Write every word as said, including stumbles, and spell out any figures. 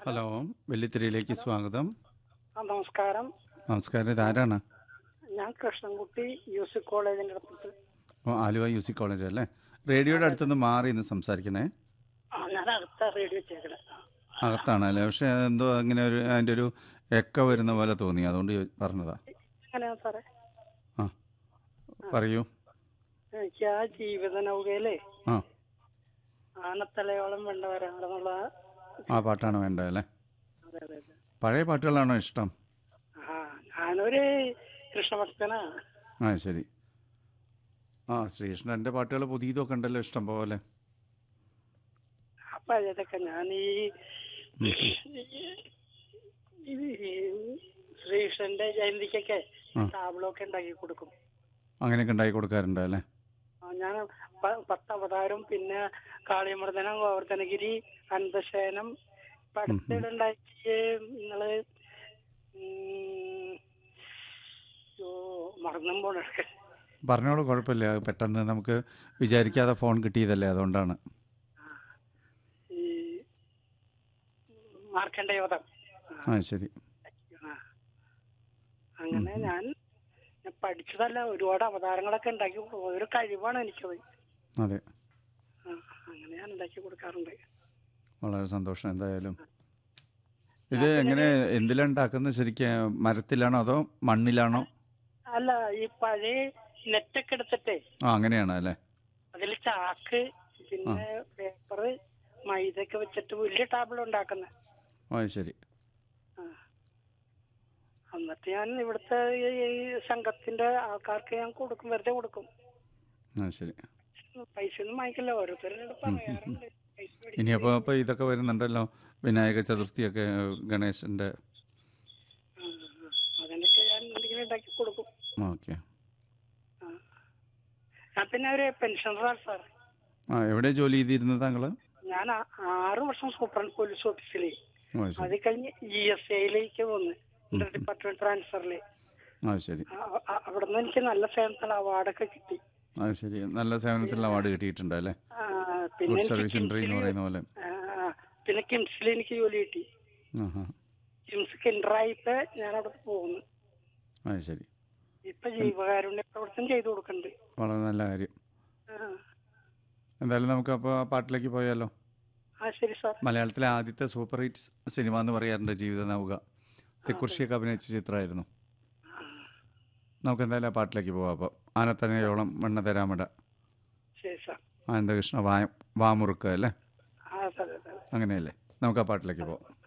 Hello. Hello, വെള്ളിത്തിരയിലേക്ക് hello. സ്വാഗതം. ആ നമസ്കാരം. നമസ്കാരം, ആ, ഇതാരാണ്? ഞാൻ കൃഷ്ണൻകുട്ടി മ്യൂസിക് കോളേജിന്റെ അടുത്ത്. ഓ, ആലുവ യു സി കോളേജ് അല്ലേ? റേഡിയോയുടെ അതെ അതെ. അടുത്തുനിന്ന് മാറി ഇന്ന് സംസാരിക്കണേ. ആ ഞാൻ അടുത്ത റേഡിയോ ചെയ്തത്. അകത്താണ് അല്ലേ? പക്ഷേ എന്തോ അങ്ങനെ ഒരു അതിൻ്റെ ഒരു എക്ക വരുന്ന പോലെ തോന്നി, അതുകൊണ്ട് ചോ- പറഞ്ഞതാ. എങ്ങനെയാ സാറേ? ആ, ആ പറയൂ. എനിക്ക് ആ ജീവിത നൗകയിലെ ആ, ആനത്തലയോളം വേണ്ട വരാനുള്ള. ആ പാട്ടാണ് വേണ്ടത് അല്ലേ? അതെ അതെ അതെ. പഴയ പാട്ടുകളാണോ ഇഷ്ടം? ആ ഞാനൊരു കൃഷ്ണഭക്തനാ. ആ, ശരി. ആ, ശ്രീകൃഷ്ണൻ്റെ പാട്ടുകൾ പുതിയതൊക്കെ ഉണ്ടല്ലോ ഇഷ്ടം പോലെ. ആ പഴയതൊക്കെ ഞാൻ ഈ ഉം, ഉം. ഈ ശ്രീകൃഷ്ണന്റെ ജയന്തിക്കൊക്കെ ആ, ടാബ്ലൊക്കെ ഉണ്ടാക്കി കൊടുക്കും. അങ്ങനെയൊക്കെ ഉണ്ടാക്കി കൊടുക്കാറുണ്ട് അല്ലേ? ആ, ഞാൻ പ- പത്ത് അവതാരം, പിന്നെ കാളിയമർദ്ദനം, ഗോവർദ്ധനഗിരി, അനന്തശയനം, ഇപ്പൊ ഉം, ഉം. അടുത്തിടെ ഉണ്ടാക്കിയ നിങ്ങള് ഉം, യോ, മറന്നും പോണൊക്കെ. പറഞ്ഞോളൂ, കുഴപ്പമില്ല. അത് പെട്ടെന്ന് നമുക്ക് വിചാരിക്കാതെ ഫോൺ കിട്ടിയതല്ലേ, അതുകൊണ്ടാണ്. ഈ മാർക്കണ്ഡയോധം. ആ, ആ, ശരി. ആ, ഉം, അങ്ങനെ ഉം. ഞാൻ ഞാൻ പഠിച്ചതല്ല, ഒരുപാട് അവതാരങ്ങളൊക്കെ ഉണ്ടാക്കി കൊടുക്കും. ഒരു കഴിവാണ് എനിക്കത്. അതെ, ആ, അങ്ങനെ ഞാൻ ഉണ്ടാക്കി കൊടുക്കാറുണ്ട്. വളരെ സന്തോഷം എന്തായാലും. ഇത് ഞാൻ പിന്നെ എങ്ങനെ, ഒരു എന്തിലാണ് ഉണ്ടാക്കുന്നത് ശരിക്കും? മരത്തിലാണോ അതോ മണ്ണിലാണോ? അല്ല, ഈ പഴയ നെറ്റൊക്കെ എടുത്തിട്ടേ ആ, അങ്ങനെയാണ് അല്ലേ? അതിൽ ചാക്ക്, ആ, പിന്നെ പേപ്പറ്, മൈദയൊക്കെ വെച്ചിട്ട് വലിയ ടാബിൾ ഉണ്ടാക്കുന്നത്. ആ, ശരി. എന്നിട്ട് ഞാൻ ഇവിടുത്തെ ഈ ഈ സംഘത്തിന്റെ ആൾക്കാർക്ക് ഞാൻ കൊടുക്കും, വെറുതെ കൊടുക്കും. ആ, ശരി. പൈസ ഒന്നും വാങ്ങിക്കില്ല, ഓരോരുത്തരോട് ഉം, ഉം, ഉം. പറയാറുണ്ട് പൈസ ഇനിയപ്പോൾ മേടിക്കില്ല. അപ്പോൾ ഇതൊക്കെ വരുന്നുണ്ടല്ലോ, വിനായക ചതുർത്ഥിയൊക്കെ, ഗണേശൻ്റെ. അതിനൊക്കെ ഞാൻ എന്തെങ്കിലും ഉണ്ടാക്കി കൊടുക്കും. ഓക്കെ. ആ. ഞാൻ പിന്നെ ഒരു പെൻഷനറാണ് സാർ. ആ, എവിടെ ജോലി ചെയ്തിരുന്നത് താങ്കൾ? ഞാൻ ആ- ആറ് വർഷം സൂപ്രണ്ട് പോലീസ് ഓഫീസിൽ. ആ, അത് ശരി. കഴിഞ്ഞ് ഇ എസ് ഐയിലേക്ക് വന്ന് ഉം, ഇന്റർ ഉം. ഡിപ്പാർട്ട്മെന്റ് ട്രാൻസ്ഫറിൽ. ആ, ശരി. അവിടെ നിന്ന് എനിക്ക് നല്ല സേവനത്തിൽ അവാർഡൊക്കെ കിട്ടി. ആ, ശരി. നല്ല സേവനത്തിലുള്ള അവാർഡ് കിട്ടിയിട്ടുണ്ട് അല്ലേ? ആ, പിന്നെ ഗുഡ് എനിക്ക് സർവീസ് എൻട്രി കിംസിൽ എന്ന് പറയുന്ന പോലെ. പിന്നെ കിംസിൽ എനിക്ക് ജോലി കിട്ടി. ആ, ആ. കിംസ് കിൻഡറായിട്ട് ഞാൻ അവിടെ പോകുന്നു. ആ, ശരി. ഇപ്പൊ ജീവകാരുണ്യ പ്രവർത്തനം ചെയ്തു കൊടുക്കുന്നുണ്ട്. വളരെ നല്ല കാര്യം. ആ, എന്തായാലും നമുക്ക് അപ്പോൾ ആ പാട്ടിലേക്ക് പോയാലോ? ആ ശരി സാർ. മലയാളത്തിലെ ആദ്യത്തെ സൂപ്പർ ഹിറ്റ്സ് സിനിമ എന്ന് പറയാറുണ്ട് ജീവിത നൗക. ആ, അതെ. തെക്കുറിശിയൊക്കെ അഭിനയിച്ച ചിത്രമായിരുന്നു. ആ, നമുക്ക് എന്തായാലും ആ പാട്ടിലേക്ക് പോവാം. അപ്പോൾ ആനത്തനയോളം വെണ്ണ തരാമിട, ശരി സാർ. ആനന്ദകൃഷ്ണ വാ വാമുറുക്ക അല്ലേ? ആ സാർ. അങ്ങനെയല്ലേ? നമുക്ക് ആ പാട്ടിലേക്ക് പോവാം.